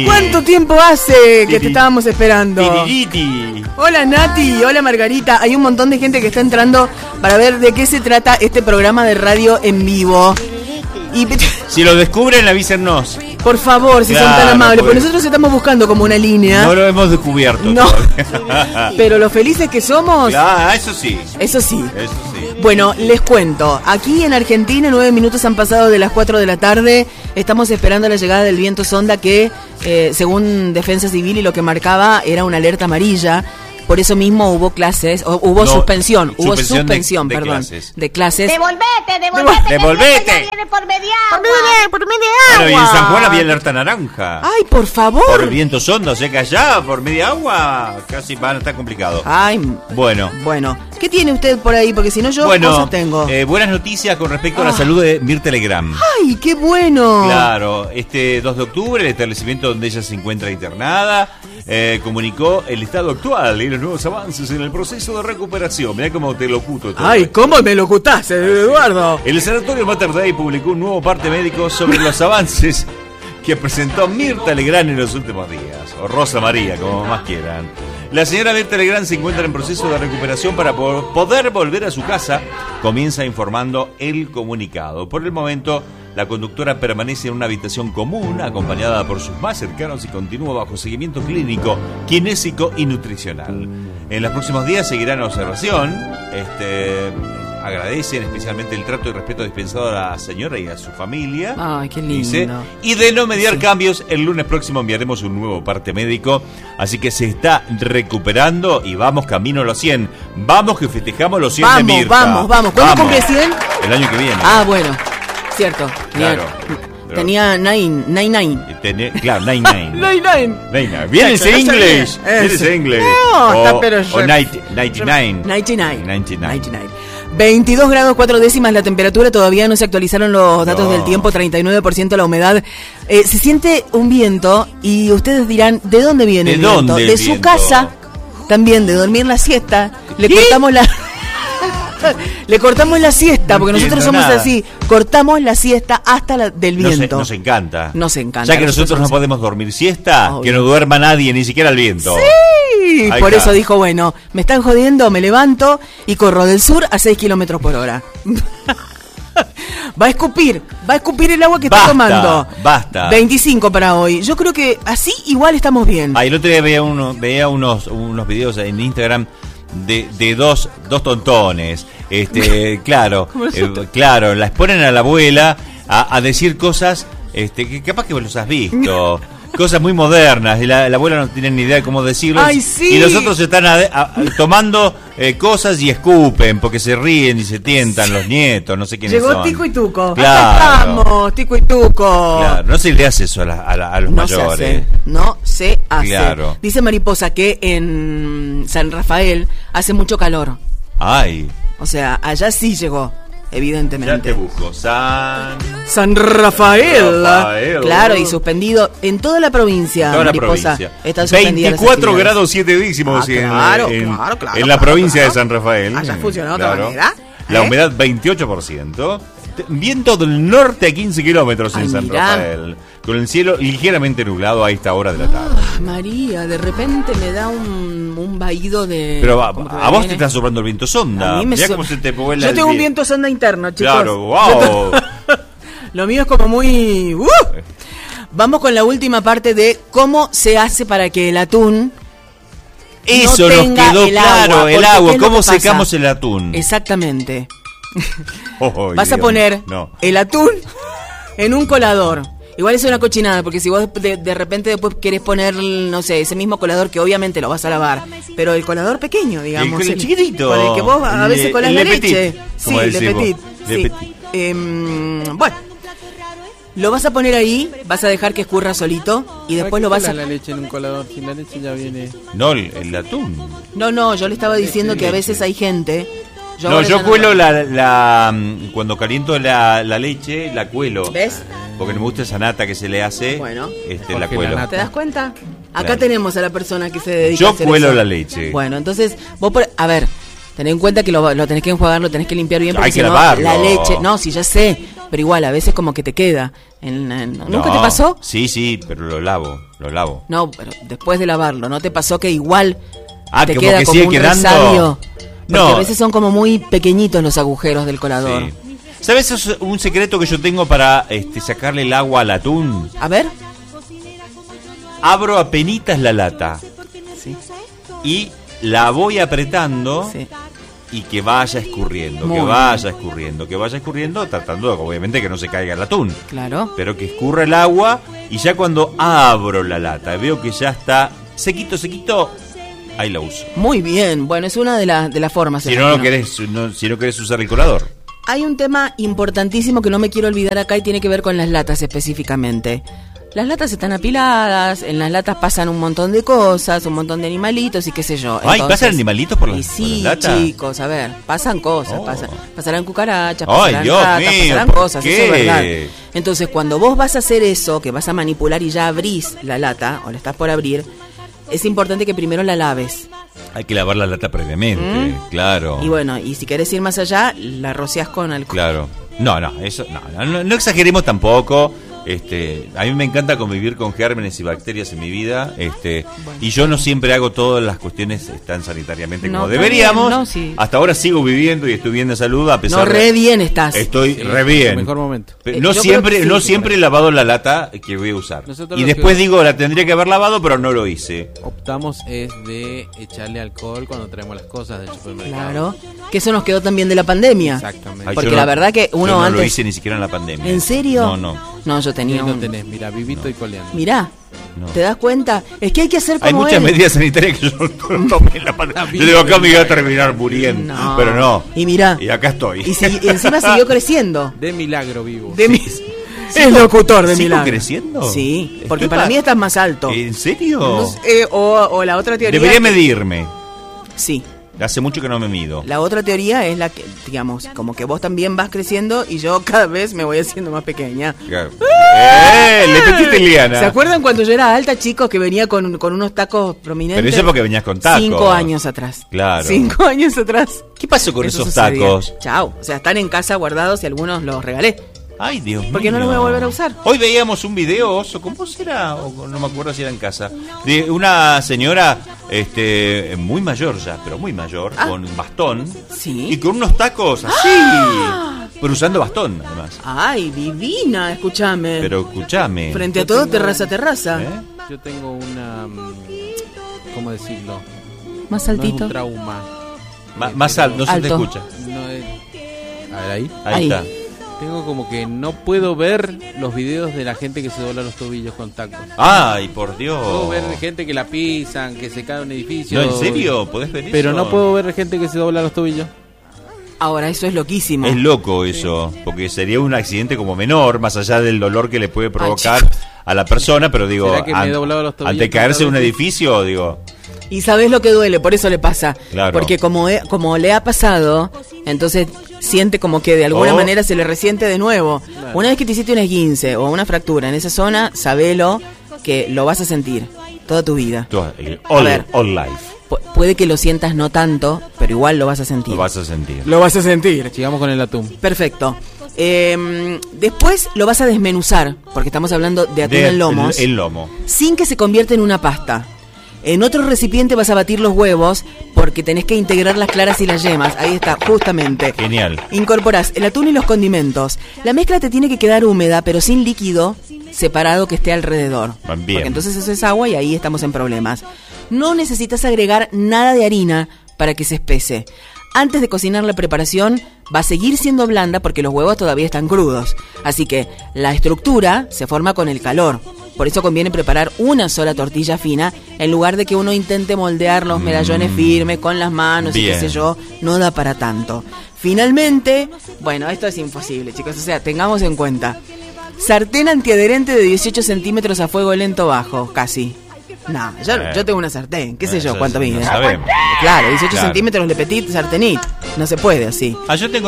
¿Cuánto tiempo hace que te estábamos esperando? Tiririti. Hola Nati, hola Margarita. Hay un montón de gente que está entrando para ver de qué se trata este programa de radio en vivo. Y si lo descubren, avísennos. Por favor, si son tan amables, porque nosotros estamos buscando como una línea. No lo hemos descubierto. No. Pero lo felices que somos. Eso sí. Eso sí. Eso sí. Bueno, les cuento. Aquí en Argentina 9 minutos han pasado de las 4 de la tarde. Estamos esperando la llegada del viento sonda que, según Defensa Civil, y lo que marcaba era una alerta amarilla. Por eso mismo hubo clases, hubo suspensión de clases. ¡Devolvete! Por media agua. Bueno, y en San Juan había alerta naranja. Ay, por favor. Por el viento sonda, o sea que allá, por media agua, casi van a estar complicado. Ay, bueno. ¿Qué tiene usted por ahí? Porque si no yo cosas tengo. Buenas noticias con respecto a la salud de Mirta Legrand. Ay, qué bueno. Claro, este 2 de octubre, el establecimiento donde ella se encuentra internada, comunicó el estado actual y los nuevos avances en el proceso de recuperación. Mirá cómo te locuto todo. Ay, ¿cómo me locutás, Eduardo? El Sanatorio Mater Dei publicó un nuevo parte médico sobre los avances que presentó Mirta Legrand en los últimos días, o Rosa María, como más quieran. La señora Mirta Legrand se encuentra en proceso de recuperación para poder volver a su casa, comienza informando el comunicado. Por el momento, la conductora permanece en una habitación común, acompañada por sus más cercanos y continúa bajo seguimiento clínico, kinésico y nutricional. En los próximos días seguirá en observación. Agradecen especialmente el trato y respeto dispensado a la señora y a su familia. Ay, qué lindo. Dice, y de no mediar cambios, el lunes próximo enviaremos un nuevo parte médico. Así que se está recuperando y vamos camino a los 100. Vamos que festejamos los 100 de Mirta. Vamos. ¿Cuándo cumple 100? El año que viene. Ah, bueno. Cierto. Claro. Tenía 99. Claro, 99. 99. Viene ese inglés. No, pero yo. O 99. 99. 22 grados 4 décimas la temperatura, todavía no se actualizaron los datos del tiempo, 39% la humedad. Se siente un viento y ustedes dirán, ¿de dónde viene el viento? De su casa, también de dormir la siesta. Le cortamos la siesta, porque nosotros somos así. Cortamos la siesta hasta del viento. Nos encanta. Ya que nosotros no podemos dormir siesta, obvio. Que no duerma nadie, ni siquiera el viento. Sí, por eso dijo, bueno, me están jodiendo, me levanto y corro del sur a 6 kilómetros por hora. Va a escupir el agua que está tomando. Basta. 25 para hoy. Yo creo que así igual estamos bien. El otro día veía unos videos en Instagram de dos tontones, claro, las ponen a la abuela a decir cosas, que capaz que vos los has visto, cosas muy modernas, y la abuela no tiene ni idea de cómo decirlo. Ay, sí. Y los otros están tomando cosas y escupen, porque se ríen y se tientan los nietos, no sé quiénes son. Llegó Tico y Tuco. Claro. Acá estamos, Tico y Tuco. Claro, no se le hace eso a los mayores. No se hace. Claro. Dice Mariposa que en San Rafael hace mucho calor. Ay. O sea, allá sí llegó, evidentemente. Ya te busco. San Rafael. Claro, y suspendido en toda la provincia. Mariposa. Está 24 grados 7 décimos claro, en la provincia de San Rafael. Allá funciona de otra manera. La humedad 28%. Viento del norte a 15 kilómetros en San Rafael. Con el cielo ligeramente nublado a esta hora de la tarde. María, de repente me da un vaído de... Pero a vos te está sobrando el viento sonda. Mirá cómo se te vuela. Yo tengo un viento sonda interno, chicos. Claro, wow. Lo mío es como muy... Vamos con la última parte de cómo se hace para que el atún... Eso no nos quedó claro, el agua. ¿Cómo secamos el atún? Exactamente. Vas a poner el atún en un colador. Igual es una cochinada, porque si vos de repente después querés poner, no sé, ese mismo colador que obviamente lo vas a lavar, pero el colador pequeño, digamos. El chiquitito. Con el que vos a veces colás la leche. Sí, Le Petit. Bueno, lo vas a poner ahí, vas a dejar que escurra solito y después lo vas a... la leche en un colador, si la leche ya viene... No, el atún. No, yo le estaba diciendo que a veces hay gente... Yo cuelo cuando caliento la leche, la cuelo. ¿Ves? Porque no me gusta esa nata que se le hace. Bueno, la cuelo. ¿Te das cuenta? Acá tenemos a la persona que se dedica a hacer cuelo eso. La leche. Bueno, entonces, a ver, ten en cuenta que lo tenés que enjuagar, lo tenés que limpiar bien. Porque hay que lavarlo. La leche, no, sí, ya sé, pero igual, a veces como que te queda. ¿Nunca te pasó? Sí, pero lo lavo. No, pero después de lavarlo, ¿no te pasó que igual te como queda que como sigue un quedando. resabio? Porque No. a veces son como muy pequeñitos los agujeros del colador. Sí. ¿Sabes? Es un secreto que yo tengo para sacarle el agua al atún. A ver. Abro apenitas la lata Sí. y la voy apretando. Sí. Y que vaya escurriendo, Muy que bien. vaya escurriendo, tratando obviamente que no se caiga el atún. Claro. Pero que escurra el agua y ya cuando abro la lata, veo que ya está sequito, ahí la uso. Muy bien. Bueno, es una de las formas. Si no querés usar el colador. Hay un tema importantísimo que no me quiero olvidar acá y tiene que ver con las latas específicamente. Las latas están apiladas, en las latas pasan un montón de cosas, un montón de animalitos y qué sé yo. Ay, ¿pasan animalitos por y las sí, latas? chicos, a ver, pasan cosas, Oh. pasarán cucarachas, Ay, pasarán Dios ratas, mío, pasarán ¿por cosas, qué? eso es verdad. Entonces, cuando vos vas a hacer eso, que vas a manipular y ya abrís la lata, o la estás por abrir, es importante que primero la laves. Hay que lavar la lata previamente, claro. Y bueno, y si querés ir más allá, la rociás con alcohol. Claro. No, no exageremos tampoco. A mí me encanta convivir con gérmenes y bacterias en mi vida, y yo no siempre hago todas las cuestiones tan sanitariamente No, como está deberíamos. bien, no, sí. Hasta ahora sigo viviendo y estoy bien de salud a pesar No, de re bien estás. Estoy Sí, re es bien. el mejor momento. Pero Yo no creo siempre, que sí, no sí, siempre he lavado la lata que voy a usar. Nosotros Y lo después que- digo, la tendría que haber lavado, pero no lo hice. Optamos es de echarle alcohol cuando traemos las cosas del supermercado. Claro. Que eso nos quedó también de la pandemia. Exactamente. Ay, Porque yo la verdad que uno yo no lo antes- hice ni siquiera en la pandemia. ¿En serio? No. No, yo Ahí tenía lo un... tenés, mira, vivito y coleando. Mirá, No. ¿te das cuenta? Es que hay que hacer como Hay muchas él. medidas sanitarias que yo no tomé en la pandemia. Yo digo, acá me iba a terminar muriendo. No. Pero no. Y mirá. Y acá estoy. Y encima siguió creciendo. De milagro vivo. De mis... Es locutor de ¿Sigo milagro. creciendo? Sí, porque Estoy para mí estás más alto. ¿En serio? No sé, o la otra teoría... Debería medirme. Sí. Hace mucho que no me mido. La otra teoría es la que, digamos, como que vos también vas creciendo y yo cada vez me voy haciendo más pequeña. Claro. Le petite Liana. ¿Se acuerdan cuando yo era alta, chicos, que venía con unos tacos prominentes? Pero eso es porque venías con tacos. 5 años atrás. Claro. 5 años atrás. ¿Qué pasó con Eso esos sucedía. tacos? Chao. O sea, están en casa guardados y algunos los regalé. Ay, Dios mío. Porque no los voy a volver a usar. Hoy veíamos un video, Oso, ¿con vos era? O no me acuerdo si era en casa. De una señora muy mayor ya, pero muy mayor, con bastón. Sí. Y con unos tacos así. Pero usando bastón, además. Ay, divina, escúchame. Pero escúchame. Frente a todo, terraza, terraza. ¿Eh? Yo tengo una... ¿Cómo decirlo? Más No es altito. un trauma. Más alto, no se te Alto. escucha. No es... A ver, ahí. Ahí Ahí. está. Tengo como que no puedo ver los videos de la gente que se dobla los tobillos con tacos. Ay, por Dios. Puedo ver gente que la pisan, que se cae de un edificio. No, ¿en serio? ¿Podés ver eso? Pero no puedo ver gente que se dobla los tobillos. Ahora, eso es loquísimo. Es loco eso, porque sería un accidente como menor, más allá del dolor que le puede provocar chicos. a la persona, pero digo, ¿Será que me he doblado los tobillos ante caerse de un tantas veces? edificio, digo, Y sabes lo que duele, por eso le pasa. Claro. Porque como le ha pasado, entonces siente como que de alguna Oh. manera se le resiente de nuevo. Claro. Una vez que te hiciste un esguince o una fractura en esa zona, sabelo que lo vas a sentir toda tu vida. A ver. all life, Puede que lo sientas no tanto, pero igual lo vas a sentir. lo vas a sentir. Lo vas a sentir. Sigamos con el atún. Perfecto. Después lo vas a desmenuzar, porque estamos hablando de atún en lomos, El lomo. sin que se convierta en una pasta. En otro recipiente vas a batir los huevos, porque tenés que integrar las claras y las yemas. Ahí está, justamente. Genial. Incorporás el atún y los condimentos. La mezcla te tiene que quedar húmeda, pero sin líquido separado que esté alrededor. Bien. Porque entonces eso es agua y ahí estamos en problemas. No necesitas agregar nada de harina para que se espese. Antes de cocinar la preparación va a seguir siendo blanda porque los huevos todavía están crudos. Así que la estructura se forma con el calor. Por eso conviene preparar una sola tortilla fina en lugar de que uno intente moldear los medallones firmes con las manos y Bien. qué sé yo. No da para tanto. Finalmente, bueno, esto es imposible, chicos. O sea, tengamos en cuenta. Sartén antiadherente de 18 centímetros a fuego lento bajo, casi. No, yo tengo una sartén, qué sé yo, Eso cuánto sí, mide. no sabemos. Claro, 18 Claro. centímetros le petit sartenit. No se puede así. Yo tengo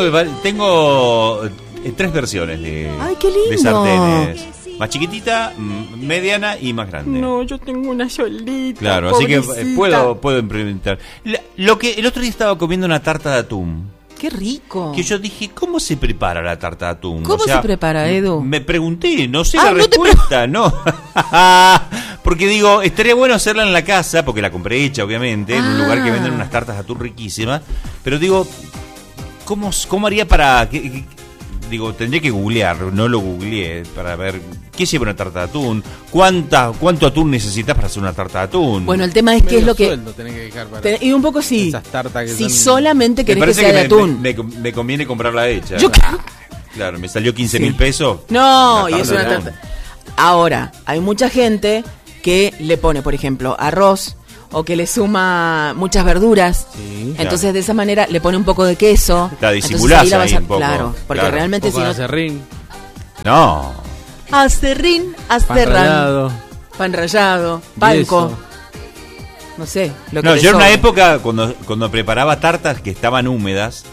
3 versiones de, Ay, qué lindo. de sartenes. Más chiquitita, mediana y más grande. yo tengo una solita. Claro, así que puedo implementar. El otro día estaba comiendo una tarta de atún. ¡Qué rico! Que yo dije, ¿cómo se prepara la tarta de atún? ¿Cómo se prepara, Edu? Me pregunté, no sé Ah, la no te respuesta, no. Porque digo, estaría bueno hacerla en la casa, porque la compré hecha, obviamente, en un lugar que venden unas tartas de atún riquísimas. Pero digo, ¿cómo haría para...? Digo, tendría que googlear, no lo googleé, para ver qué lleva una tarta de atún, cuánto atún necesitas para hacer una tarta de atún. Bueno, el tema es que es lo que... Sueldo tenés que dejar para Y un poco sí. esas tartas que si son... solamente me querés que parece sea de atún. me conviene comprarla hecha. Yo- Claro, me salió 15 Sí. mil pesos. No, y Una es una tarta de tarta. Ahora, hay mucha gente que le pone, por ejemplo, arroz o que le suma muchas verduras. Sí, Entonces, claro. de esa manera le pone un poco de queso. La Entonces, disimulás la vas ahí a- un poco. Claro, porque Claro. realmente un poco si de no... acerrín, No. Acerrín, pan acerrán, rallado, pan rallado, palco. yeso. No sé, lo que No, le yo en una sobre. época, cuando preparaba tartas que estaban húmedas,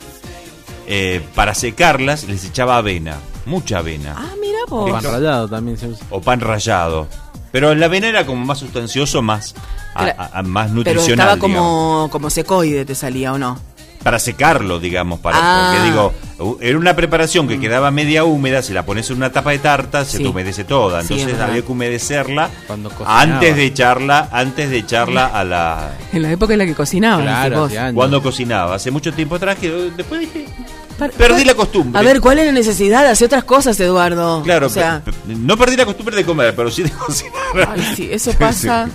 para secarlas les echaba avena, mucha avena, Ah, mira vos. pan rallado también se usa. o pan rallado. Pero la avena era como más sustancioso, más, más Pero nutricional, estaba digamos. como secoide, te salía, ¿o no? Para secarlo, digamos, Ah. porque digo, era una preparación que quedaba media húmeda, si la pones en una tapa de tarta, se Sí. te humedece toda. Sí, Entonces es verdad. había que humedecerla Cuando cocinaba. antes de echarla a la... En la época en la que cocinaba, Claro, decís vos. hace años. Cuando cocinaba, hace mucho tiempo atrás, que después dije... Par- Perdí la costumbre. A ver, ¿cuál es la necesidad de hacer otras cosas, Eduardo? Claro, o sea, no perdí la costumbre de comer, pero sí de cocinar. ay, sí, eso pasa.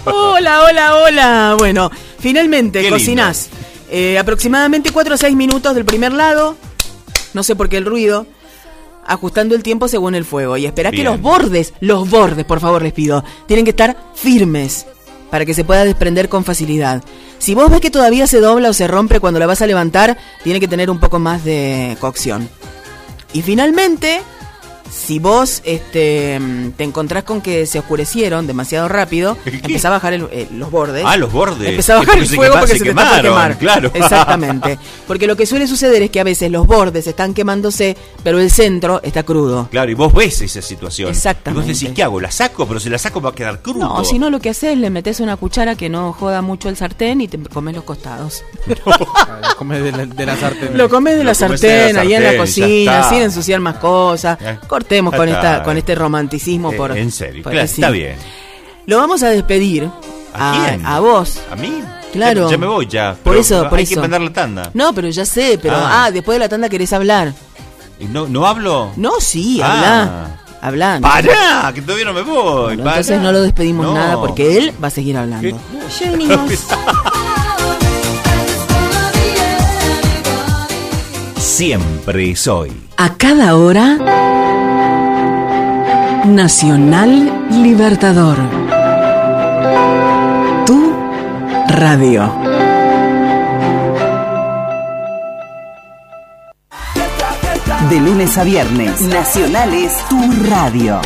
Hola. Bueno, finalmente Qué cocinás aproximadamente 4 o 6 minutos del primer lado. No sé por qué el ruido. Ajustando el tiempo según el fuego. Y esperá que Bien. los bordes, por favor, les pido, tienen que estar firmes para que se pueda desprender con facilidad. Si vos ves que todavía se dobla o se rompe cuando la vas a levantar, tiene que tener un poco más de cocción. Y finalmente, si vos te encontrás con que se oscurecieron demasiado rápido, ¿El qué? empezá a bajar los bordes. Ah, los bordes. Empezá a bajar Porque el se fuego quema- porque se se te está por quemaron, quemar. claro. Exactamente. Porque lo que suele suceder es que a veces los bordes están quemándose, pero el centro está crudo. Claro, y vos ves esa situación. Exactamente. Y vos decís, ¿qué hago? ¿La saco? Pero si la saco va a quedar crudo. No, si no, lo que haces, le metes una cuchara que no joda mucho el sartén y te comes los costados. Lo comes de la sartén. Lo comes de la Lo comés sartén, de la ahí en la sartén, ya cocina, está. sin ensuciar más cosas. Cortemos Ya con está. con este romanticismo por En serio, por claro, así. está bien. Lo vamos a despedir ¿A quién? a vos. ¿A mí? Claro. Ya me voy ya. Por pero eso, hay que mandar la tanda. No, pero ya sé, pero después de la tanda querés hablar. ¿Y no hablo? No, sí, Ah. habla. ¡Pará! Que todavía no me voy. Bueno, pará. entonces no lo despedimos No. nada porque él va a seguir hablando. ¿Qué? Ya venimos. Siempre soy. A cada hora, Nacional Libertador. Tu radio. De lunes a viernes, Nacional es tu radio.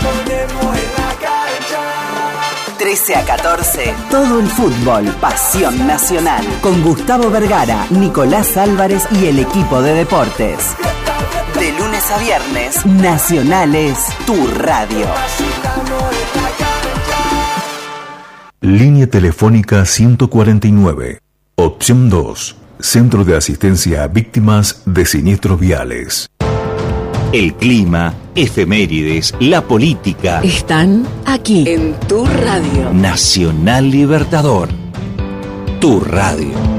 13 a 14, todo el fútbol, pasión nacional. Con Gustavo Vergara, Nicolás Álvarez y el equipo de deportes. De lunes a viernes, Nacional es tu radio. Línea telefónica 149. Opción 2. Centro de Asistencia a Víctimas de Siniestros Viales. El clima, efemérides, la política. Están aquí en tu radio. Nacional Libertador. Tu radio.